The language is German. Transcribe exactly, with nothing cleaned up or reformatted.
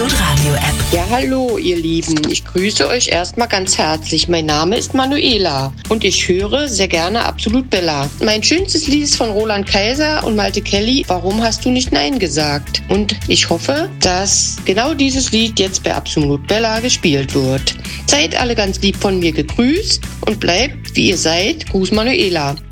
Absolut Radio App. Ja, hallo ihr Lieben, ich grüße euch erstmal ganz herzlich. Mein Name ist Manuela und ich höre sehr gerne Absolut Bella. Mein schönstes Lied ist von Roland Kaiser und Malte Kelly, Warum hast du nicht Nein gesagt? Und ich hoffe, dass genau dieses Lied jetzt bei Absolut Bella gespielt wird. Seid alle ganz lieb von mir gegrüßt und bleibt, wie ihr seid. Gruß Manuela.